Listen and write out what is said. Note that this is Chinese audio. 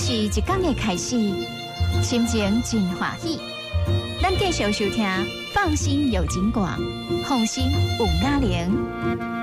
是一天的开始，心情真欢喜。咱继续收听，放心有景广，放心有雅玲。